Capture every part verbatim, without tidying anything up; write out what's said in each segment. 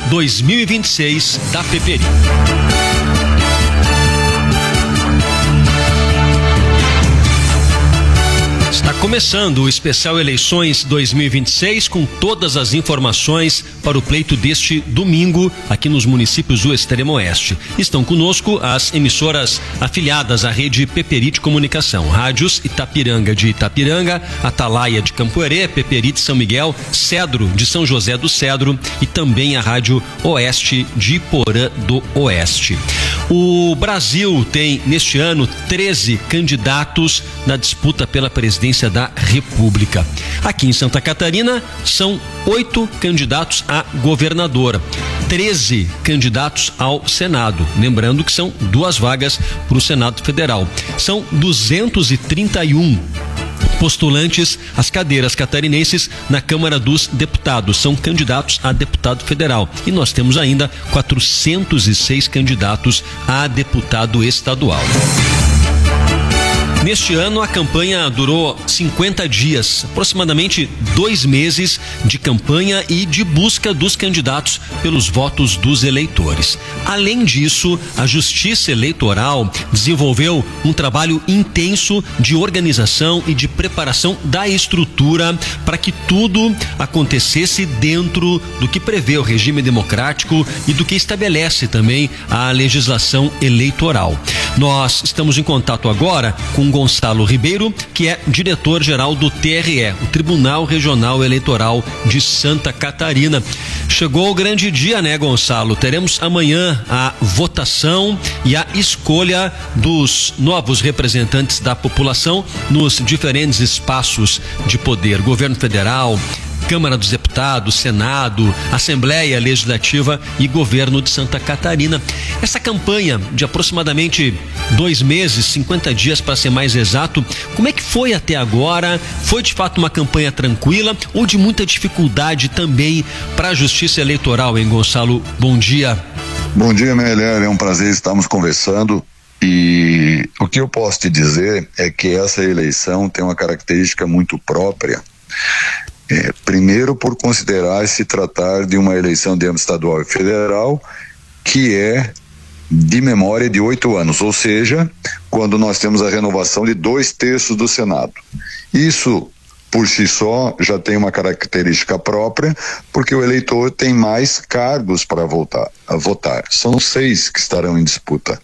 dois mil e vinte e seis da Peperi. Está começando o especial Eleições dois mil e vinte e seis com todas as informações para o pleito deste domingo aqui nos municípios do Extremo Oeste. Estão conosco as emissoras afiliadas à rede Peperi de Comunicação, rádios Itapiranga de Itapiranga, Atalaia de Campoerê, Peperi de São Miguel, Cedro de São José do Cedro e também a rádio Oeste de Porã do Oeste. O Brasil tem neste ano treze candidatos na disputa pela presidência da República. Aqui em Santa Catarina são oito candidatos a governadora, treze candidatos ao Senado. Lembrando que são duas vagas para o Senado Federal. São duzentos e trinta e um postulantes às cadeiras catarinenses na Câmara dos Deputados. São candidatos a deputado federal. E nós temos ainda quatrocentos e seis candidatos a deputado estadual. Neste ano, a campanha durou cinquenta dias, aproximadamente dois meses de campanha e de busca dos candidatos pelos votos dos eleitores. Além disso, a Justiça Eleitoral desenvolveu um trabalho intenso de organização e de preparação da estrutura para que tudo acontecesse dentro do que prevê o regime democrático e do que estabelece também a legislação eleitoral. Nós estamos em contato agora com Gonçalo Ribeiro, que é diretor-geral do T R E, o Tribunal Regional Eleitoral de Santa Catarina. Chegou o grande dia, né, Gonçalo? Teremos amanhã a votação e a escolha dos novos representantes da população nos diferentes espaços de poder, governo federal, Câmara dos Deputados, Senado, Assembleia Legislativa e Governo de Santa Catarina. Essa campanha de aproximadamente dois meses, cinquenta dias para ser mais exato, como é que foi até agora? Foi de fato uma campanha tranquila ou de muita dificuldade também para a Justiça Eleitoral, hein, Gonçalo? Bom dia. Bom dia, Meller, é um prazer estarmos conversando. E o que eu posso te dizer é que essa eleição tem uma característica muito própria. É, primeiro, por considerar se tratar de uma eleição de âmbito estadual e federal, que é de memória de oito anos, ou seja, quando nós temos a renovação de dois terços do Senado. Isso, por si só, já tem uma característica própria, porque o eleitor tem mais cargos para votar, a votar. São seis que estarão em disputa.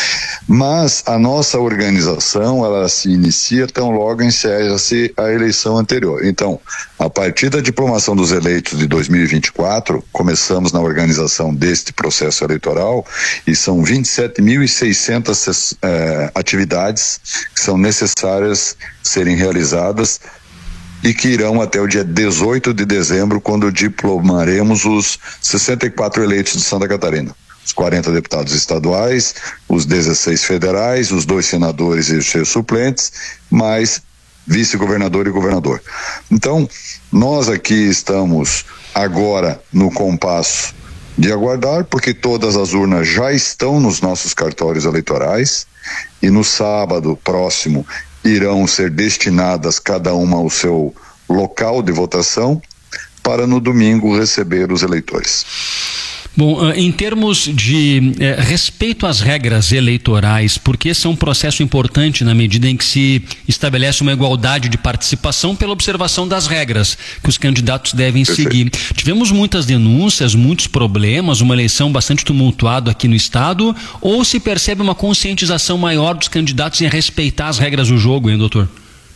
Mas a nossa organização, ela se inicia tão logo encerra-se a eleição anterior. Então, a partir da diplomação dos eleitos de dois mil e vinte e quatro, começamos na organização deste processo eleitoral e são vinte e sete mil e seiscentas eh, atividades que são necessárias serem realizadas e que irão até o dia dezoito de dezembro, quando diplomaremos os sessenta e quatro eleitos de Santa Catarina. Os quarenta deputados estaduais, os dezesseis federais, os dois senadores e os seus suplentes, mais vice-governador e governador. Então, nós aqui estamos agora no compasso de aguardar, porque todas as urnas já estão nos nossos cartórios eleitorais e no sábado próximo irão ser destinadas cada uma ao seu local de votação para no domingo receber os eleitores. Bom, em termos de eh, respeito às regras eleitorais, porque esse é um processo importante na medida em que se estabelece uma igualdade de participação pela observação das regras que os candidatos devem Perfeito. seguir. Tivemos muitas denúncias, muitos problemas, uma eleição bastante tumultuada aqui no estado, ou se percebe uma conscientização maior dos candidatos em respeitar as regras do jogo, hein, doutor?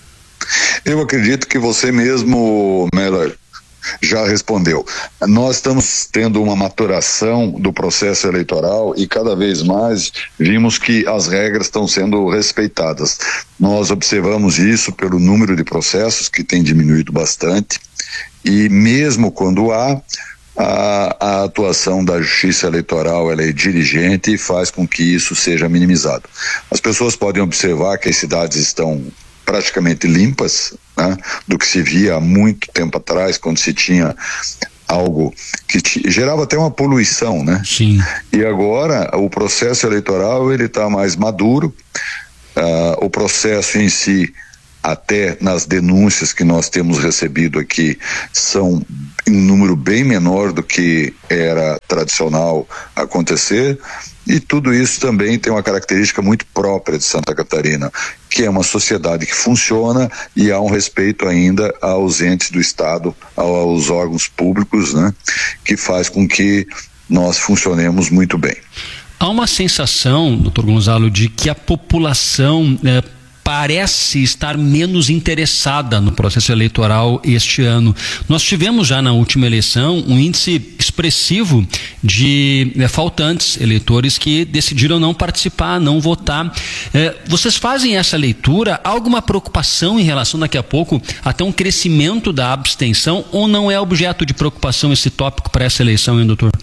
Eu acredito que você mesmo, Meller, já respondeu. Nós estamos tendo uma maturação do processo eleitoral e cada vez mais vimos que as regras estão sendo respeitadas. Nós observamos isso pelo número de processos que tem diminuído bastante e mesmo quando há a, a atuação da Justiça Eleitoral, ela é dirigente e faz com que isso seja minimizado. As pessoas podem observar que as cidades estão praticamente limpas, né, do que se via há muito tempo atrás, quando se tinha algo que t- gerava até uma poluição, né? Sim. E agora o processo eleitoral ele está mais maduro, uh, o processo em si até nas denúncias que nós temos recebido aqui, são em um número bem menor do que era tradicional acontecer. E tudo isso também tem uma característica muito própria de Santa Catarina, que é uma sociedade que funciona e há um respeito ainda aos entes do Estado, aos órgãos públicos, né, que faz com que nós funcionemos muito bem. Há uma sensação, doutor Gonzalo, de que a população é, parece estar menos interessada no processo eleitoral este ano. Nós tivemos já na última eleição um índice expressivo de é, faltantes, eleitores que decidiram não participar, não votar. É, vocês fazem essa leitura? Há alguma preocupação em relação daqui a pouco até um crescimento da abstenção, ou não é objeto de preocupação esse tópico para essa eleição, hein, doutor?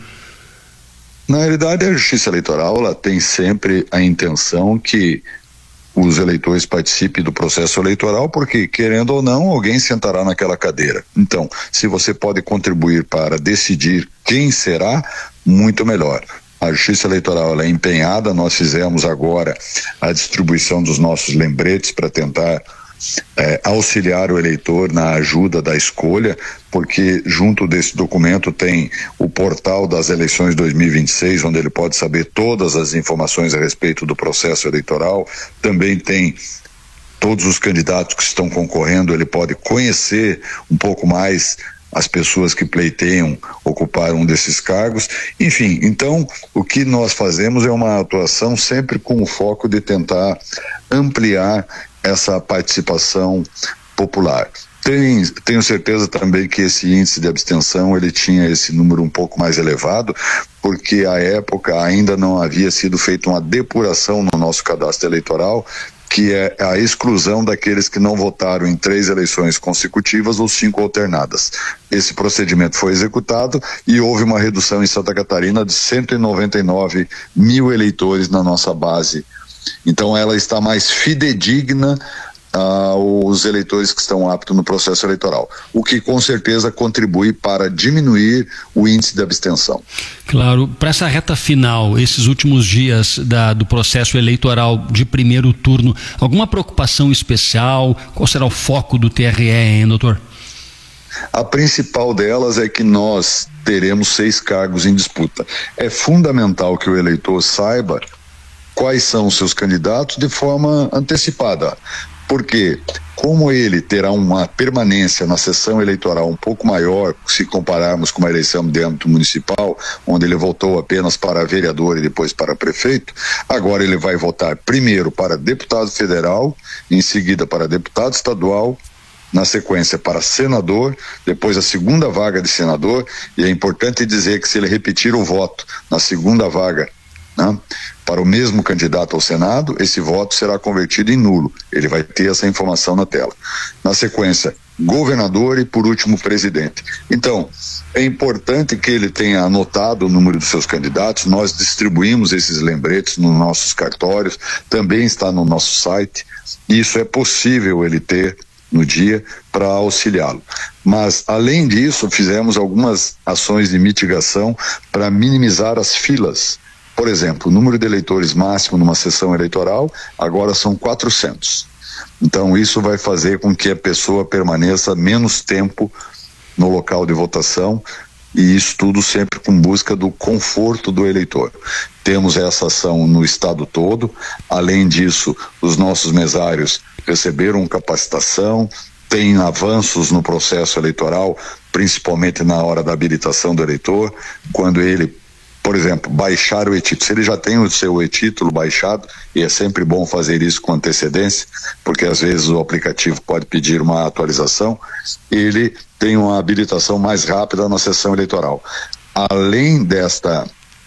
Na realidade, a Justiça Eleitoral ela tem sempre a intenção que os eleitores participem do processo eleitoral, porque, querendo ou não, alguém sentará naquela cadeira. Então, se você pode contribuir para decidir quem será, muito melhor. A Justiça Eleitoral ela é empenhada, nós fizemos agora a distribuição dos nossos lembretes para tentar É, auxiliar o eleitor na ajuda da escolha, porque junto desse documento tem o portal das eleições dois mil e vinte e seis, onde ele pode saber todas as informações a respeito do processo eleitoral. Também tem todos os candidatos que estão concorrendo, ele pode conhecer um pouco mais as pessoas que pleiteiam ocupar um desses cargos. Enfim, então o que nós fazemos é uma atuação sempre com o foco de tentar ampliar essa participação popular. Tem, tenho certeza também que esse índice de abstenção ele tinha esse número um pouco mais elevado, porque à época ainda não havia sido feita uma depuração no nosso cadastro eleitoral, que é a exclusão daqueles que não votaram em três eleições consecutivas ou cinco alternadas. Esse procedimento foi executado e houve uma redução em Santa Catarina de cento e noventa e nove mil eleitores na nossa base. Então ela está mais fidedigna aos eleitores que estão aptos no processo eleitoral, o que com certeza contribui para diminuir o índice de abstenção. Claro, para essa reta final, esses últimos dias da, do processo eleitoral de primeiro turno, alguma preocupação especial? Qual será o foco do T R E, hein, doutor? A principal delas é que nós teremos seis cargos em disputa. É fundamental que o eleitor saiba quais são os seus candidatos de forma antecipada, porque como ele terá uma permanência na sessão eleitoral um pouco maior, se compararmos com uma eleição de âmbito municipal, onde ele votou apenas para vereador e depois para prefeito, agora ele vai votar primeiro para deputado federal, em seguida para deputado estadual, na sequência para senador, depois a segunda vaga de senador, e é importante dizer que se ele repetir o voto na segunda vaga, né, para o mesmo candidato ao Senado, esse voto será convertido em nulo. Ele vai ter essa informação na tela. Na sequência, governador e, por último, presidente. Então, é importante que ele tenha anotado o número dos seus candidatos. Nós distribuímos esses lembretes nos nossos cartórios, também está no nosso site. Isso é possível ele ter no dia para auxiliá-lo. Mas, além disso, fizemos algumas ações de mitigação para minimizar as filas. Por exemplo, o número de eleitores máximo numa sessão eleitoral agora são quatrocentos. Então isso vai fazer com que a pessoa permaneça menos tempo no local de votação, e isso tudo sempre com busca do conforto do eleitor. Temos essa ação no estado todo. Além disso, os nossos mesários receberam capacitação, tem avanços no processo eleitoral, principalmente na hora da habilitação do eleitor, quando ele, por exemplo, baixar o e-título. Se ele já tem o seu e-título baixado, e é sempre bom fazer isso com antecedência, porque às vezes o aplicativo pode pedir uma atualização, ele tem uma habilitação mais rápida na sessão eleitoral. Além desta,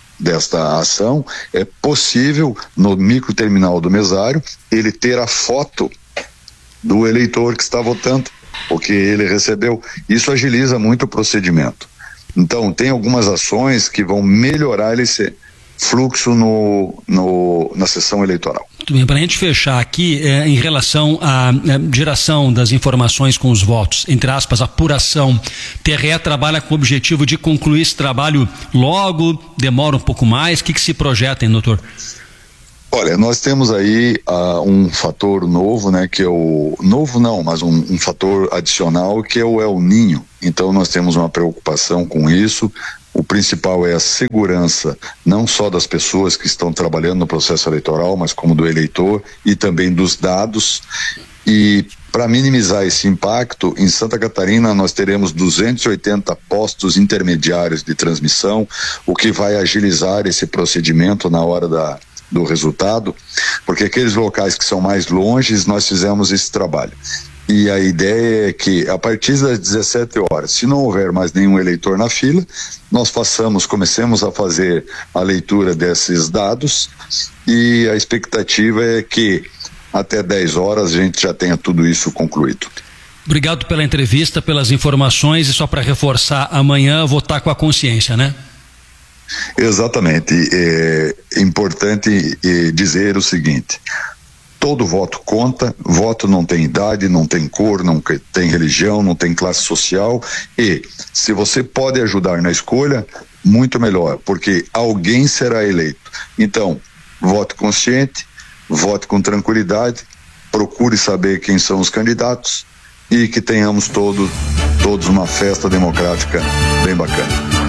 desta ação, é possível, no microterminal do mesário, ele ter a foto do eleitor que está votando, o que ele recebeu. Isso agiliza muito o procedimento. Então, tem algumas ações que vão melhorar esse fluxo no, no, na sessão eleitoral. Muito bem, para a gente fechar aqui, é, em relação à geração das informações com os votos, entre aspas, apuração, T R E trabalha com o objetivo de concluir esse trabalho logo, demora um pouco mais, o que, que se projeta, hein, doutor? Olha, nós temos aí uh, um fator novo, né, que é o... Novo não, mas um, um fator adicional, que é o El Niño. Então nós temos uma preocupação com isso. O principal é a segurança, não só das pessoas que estão trabalhando no processo eleitoral, mas como do eleitor e também dos dados. E para minimizar esse impacto, em Santa Catarina nós teremos duzentos e oitenta postos intermediários de transmissão, o que vai agilizar esse procedimento na hora da do resultado, porque aqueles locais que são mais longes, nós fizemos esse trabalho. E a ideia é que a partir das dezessete horas, se não houver mais nenhum eleitor na fila, nós façamos, comecemos a fazer a leitura desses dados, e a expectativa é que até dez horas a gente já tenha tudo isso concluído. Obrigado pela entrevista, pelas informações, e só para reforçar, amanhã votar com a consciência, né? Exatamente. É importante é, dizer o seguinte: todo voto conta, voto não tem idade, não tem cor, não tem religião, não tem classe social, e se você pode ajudar na escolha, muito melhor, porque alguém será eleito. Então, vote consciente, vote com tranquilidade, procure saber quem são os candidatos e que tenhamos todo, todos uma festa democrática bem bacana.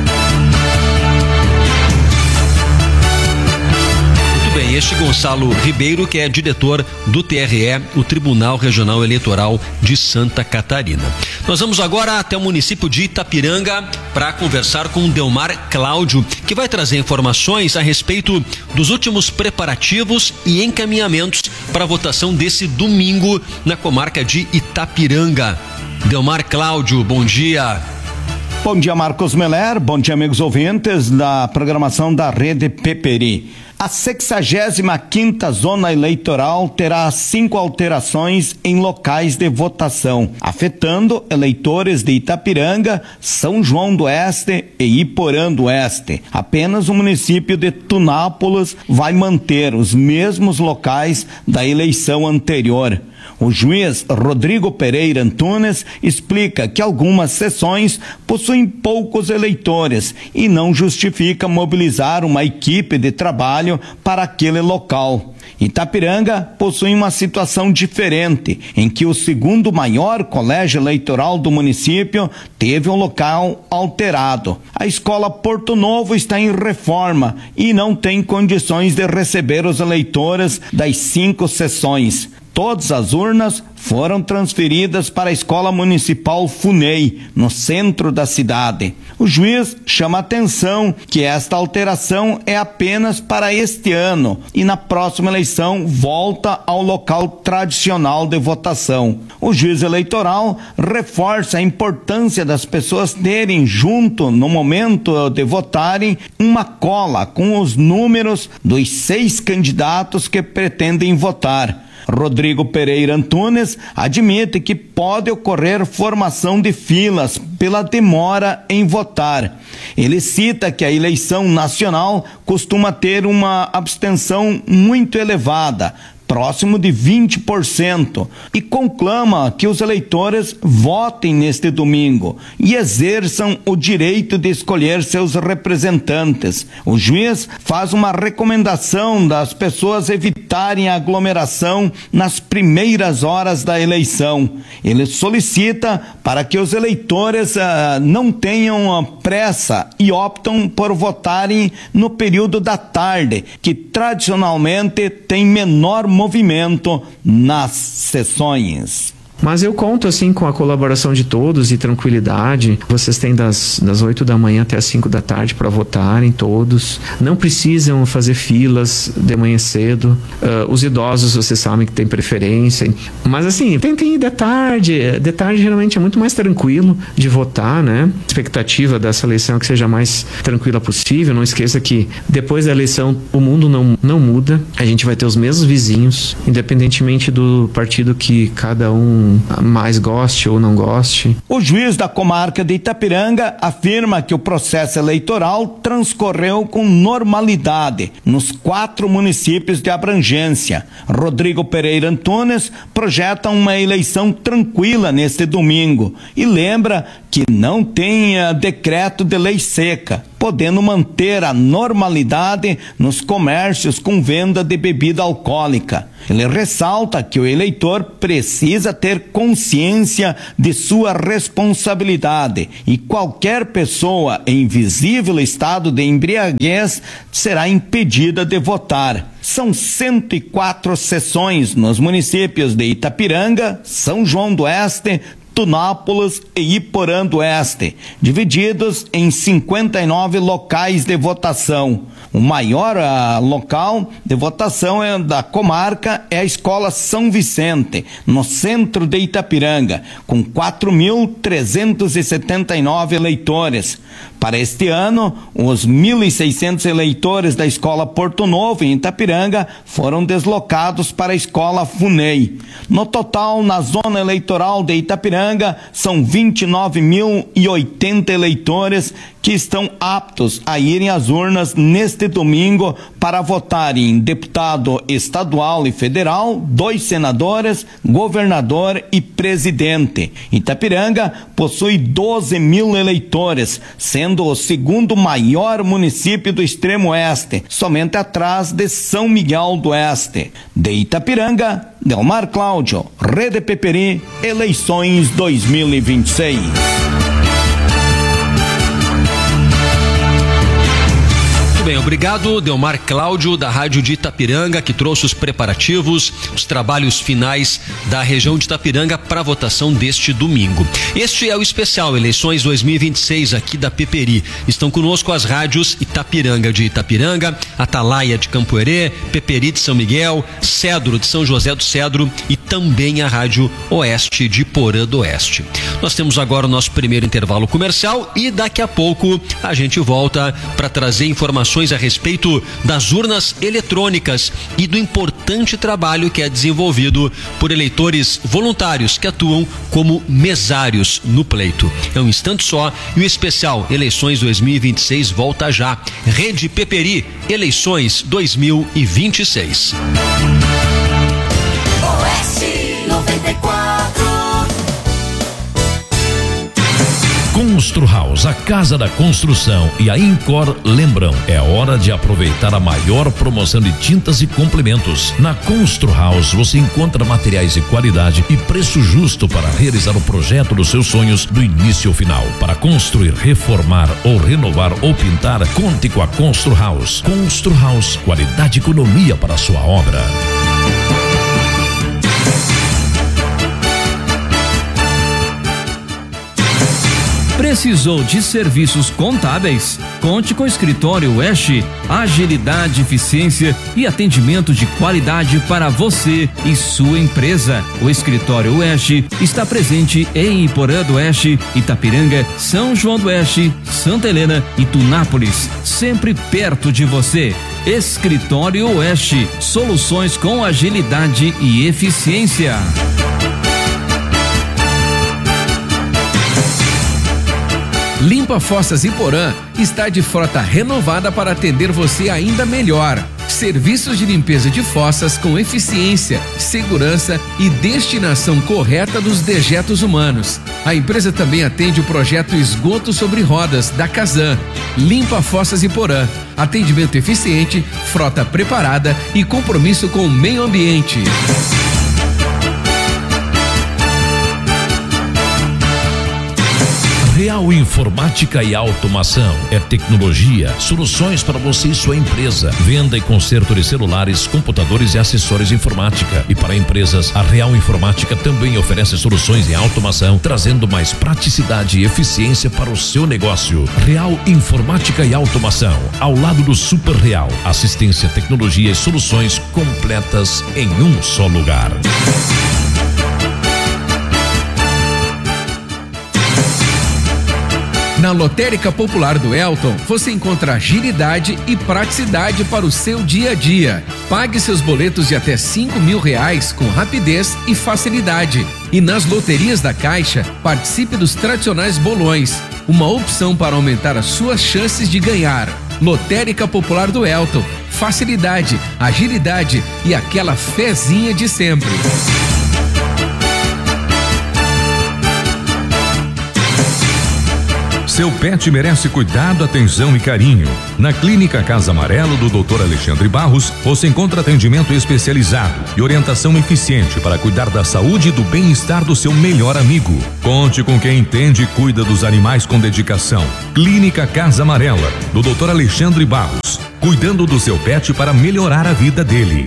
Bem, este Gonçalo Ribeiro, que é diretor do T R E, o Tribunal Regional Eleitoral de Santa Catarina. Nós vamos agora até o município de Itapiranga para conversar com o Delmar Cláudio, que vai trazer informações a respeito dos últimos preparativos e encaminhamentos para a votação desse domingo na comarca de Itapiranga. Delmar Cláudio, bom dia. Bom dia, Marcos Meller, bom dia, amigos ouvintes da programação da Rede Peperi. A sexagésima quinta Zona Eleitoral terá cinco alterações em locais de votação, afetando eleitores de Itapiranga, São João do Oeste e Iporã do Oeste. Apenas o município de Tunápolis vai manter os mesmos locais da eleição anterior. O juiz Rodrigo Pereira Antunes explica que algumas seções possuem poucos eleitores e não justifica mobilizar uma equipe de trabalho para aquele local. Itapiranga possui uma situação diferente, em que o segundo maior colégio eleitoral do município teve um local alterado. A escola Porto Novo está em reforma e não tem condições de receber os eleitores das cinco seções. Todas as urnas foram transferidas para a Escola Municipal FUNEI, no centro da cidade. O juiz chama a atenção que esta alteração é apenas para este ano e na próxima eleição volta ao local tradicional de votação. O juiz eleitoral reforça a importância das pessoas terem junto, no momento de votarem, uma cola com os números dos seis candidatos que pretendem votar. Rodrigo Pereira Antunes admite que pode ocorrer formação de filas pela demora em votar. Ele cita que a eleição nacional costuma ter uma abstenção muito elevada, próximo de vinte por cento, e conclama que os eleitores votem neste domingo e exerçam o direito de escolher seus representantes. O juiz faz uma recomendação das pessoas evitarem a aglomeração nas primeiras horas da eleição. Ele solicita para que os eleitores uh, não tenham uh, pressa e optam por votarem no período da tarde, que tradicionalmente tem menor movimento nas sessões. Mas eu conto assim com a colaboração de todos e tranquilidade. Vocês têm das, das oito da manhã até as cinco da tarde para votarem todos. Não precisam fazer filas de manhã cedo. Uh, os idosos, vocês sabem que tem preferência. Mas assim, tentem ir de tarde. De tarde geralmente é muito mais tranquilo de votar, né? A expectativa dessa eleição é que seja mais tranquila possível. Não esqueça que depois da eleição o mundo não, não muda. A gente vai ter os mesmos vizinhos, independentemente do partido que cada um mais goste ou não goste. O juiz da comarca de Itapiranga afirma que o processo eleitoral transcorreu com normalidade nos quatro municípios de abrangência. Rodrigo Pereira Antunes projeta uma eleição tranquila neste domingo e lembra que não tem uh, decreto de lei seca. podendo manter a normalidade nos comércios com venda de bebida alcoólica. Ele ressalta que o eleitor precisa ter consciência de sua responsabilidade e qualquer pessoa em visível estado de embriaguez será impedida de votar. São cento e quatro sessões nos municípios de Itapiranga, São João do Oeste, Tunápolis e Iporã do Oeste, divididos em cinquenta e nove locais de votação. O maior uh, local de votação é da comarca é a Escola São Vicente, no centro de Itapiranga, com quatro mil trezentos e setenta e nove eleitores. Para este ano, os mil e seiscentos eleitores da Escola Porto Novo, em Itapiranga, foram deslocados para a Escola FUNEI. No total, na zona eleitoral de Itapiranga, são vinte e nove mil e oitenta eleitores que estão aptos a irem às urnas neste domingo para votar em deputado estadual e federal, dois senadores, governador e presidente. Itapiranga possui doze mil eleitores, sendo o segundo maior município do extremo oeste, somente atrás de São Miguel do Oeste. De Itapiranga, Delmar Cláudio, Rede Peperi, eleições dois mil e vinte e seis. Muito bem, obrigado, Delmar Cláudio, da Rádio de Itapiranga, que trouxe os preparativos, os trabalhos finais da região de Itapiranga para a votação deste domingo. Este é o especial Eleições dois mil e vinte e seis aqui da Peperi. Estão conosco as rádios Itapiranga de Itapiranga, Atalaia de Campo Herê, Peperi de São Miguel, Cedro de São José do Cedro e também a Rádio Oeste de Iporã do Oeste. Nós temos agora o nosso primeiro intervalo comercial e daqui a pouco a gente volta para trazer informações a respeito das urnas eletrônicas e do importante trabalho que é desenvolvido por eleitores voluntários que atuam como mesários no pleito. É um instante só e o especial Eleições dois mil e vinte e seis volta já. Rede Peperi, Eleições dois mil e vinte e seis. Oeste noventa e quatro. Constru House, a casa da construção, e a Incor lembram, é hora de aproveitar a maior promoção de tintas e complementos. Na Constru House você encontra materiais de qualidade e preço justo para realizar o projeto dos seus sonhos do início ao final. Para construir, reformar ou renovar ou pintar, conte com a Constru House. Constru House, qualidade e economia para a sua obra. Precisou de serviços contábeis? Conte com o Escritório Oeste. Agilidade, eficiência e atendimento de qualidade para você e sua empresa. O Escritório Oeste está presente em Iporã do Oeste, Itapiranga, São João do Oeste, Santa Helena e Tunápolis, sempre perto de você. Escritório Oeste, soluções com agilidade e eficiência. Limpa Fossas Iporã está de frota renovada para atender você ainda melhor. Serviços de limpeza de fossas com eficiência, segurança e destinação correta dos dejetos humanos. A empresa também atende o projeto Esgoto sobre Rodas da Casan. Limpa Fossas Iporã. Atendimento eficiente, frota preparada e compromisso com o meio ambiente. Real Informática e Automação é tecnologia, soluções para você e sua empresa. Venda e conserto de celulares, computadores e acessórios de informática. E para empresas, a Real Informática também oferece soluções em automação, trazendo mais praticidade e eficiência para o seu negócio. Real Informática e Automação, ao lado do Super Real. Assistência, tecnologia e soluções completas em um só lugar. Na Lotérica Popular do Elton, você encontra agilidade e praticidade para o seu dia a dia. Pague seus boletos de até cinco mil reais com rapidez e facilidade. E nas loterias da Caixa, participe dos tradicionais bolões, uma opção para aumentar as suas chances de ganhar. Lotérica Popular do Elton, facilidade, agilidade e aquela fezinha de sempre. Seu pet merece cuidado, atenção e carinho. Na Clínica Casa Amarela do doutor Alexandre Barros, você encontra atendimento especializado e orientação eficiente para cuidar da saúde e do bem-estar do seu melhor amigo. Conte com quem entende e cuida dos animais com dedicação. Clínica Casa Amarela do doutor Alexandre Barros, cuidando do seu pet para melhorar a vida dele.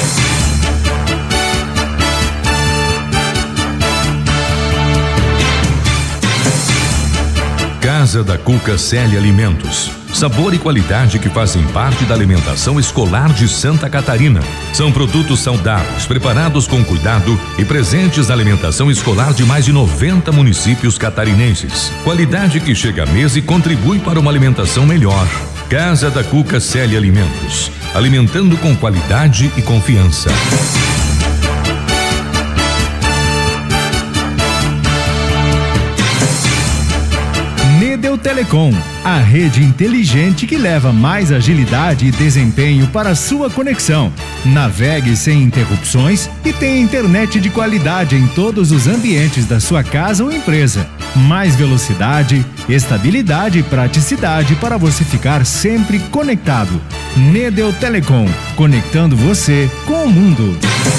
Casa da Cuca Célia Alimentos. Sabor e qualidade que fazem parte da alimentação escolar de Santa Catarina. São produtos saudáveis, preparados com cuidado e presentes na alimentação escolar de mais de noventa municípios catarinenses. Qualidade que chega à mesa e contribui para uma alimentação melhor. Casa da Cuca Célia Alimentos. Alimentando com qualidade e confiança. Nedel Telecom, a rede inteligente que leva mais agilidade e desempenho para a sua conexão. Navegue sem interrupções e tenha internet de qualidade em todos os ambientes da sua casa ou empresa. Mais velocidade, estabilidade e praticidade para você ficar sempre conectado. Nedel Telecom, conectando você com o mundo.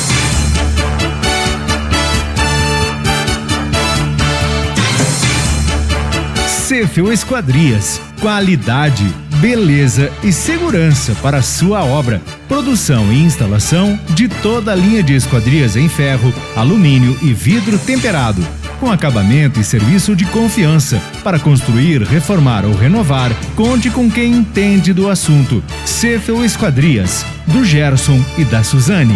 Cefel Esquadrias, qualidade, beleza e segurança para a sua obra. Produção e instalação de toda a linha de esquadrias em ferro, alumínio e vidro temperado, com acabamento e serviço de confiança. Para construir, reformar ou renovar, conte com quem entende do assunto. Cefel Esquadrias, do Gerson e da Suzane.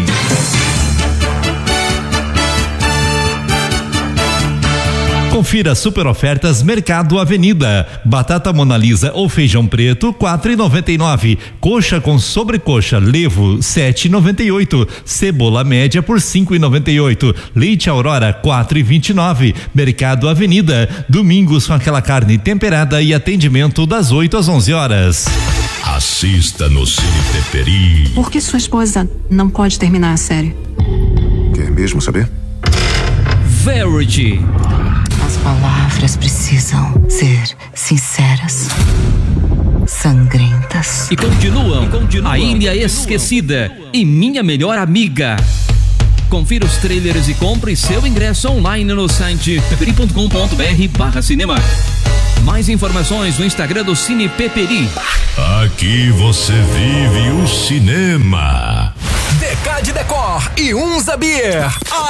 Confira super ofertas Mercado Avenida. Batata Monalisa ou feijão preto quatro e noventa e nove. Coxa com sobrecoxa levo sete e noventa e oito. Cebola média por cinco e noventa e oito. Leite Aurora quatro e vinte e nove. Mercado Avenida. Domingos com aquela carne temperada e atendimento das oito às onze horas. Assista no Cine Peperi. Por que sua esposa não pode terminar a série? Quer mesmo saber? Verity. As palavras precisam ser sinceras, sangrentas. E continuam, e continuam A Ilha Esquecida e Minha Melhor Amiga. Confira os trailers e compre seu ingresso online no site peperi ponto com ponto br barra cinema. Mais informações no Instagram do Cine Peperi. Aqui você vive o cinema. D K de Decor e Unza Beer.